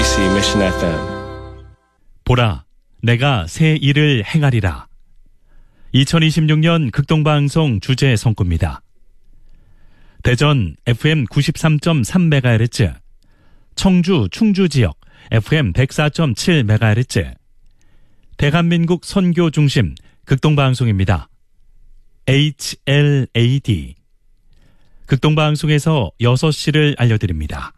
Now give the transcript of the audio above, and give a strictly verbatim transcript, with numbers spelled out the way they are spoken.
케이비씨 Mission 에프엠. 보라, 내가 새 일을 행하리라. 이천이십육 년 극동방송 주제 성구입니다. 대전 에프엠 구십삼 점 삼 메가헤르츠, 청주 충주 지역 에프엠 백사 점 칠 메가헤르츠, 대한민국 선교 중심 극동방송입니다. 에이치엘에이디. 극동방송에서 여섯 시를 알려드립니다.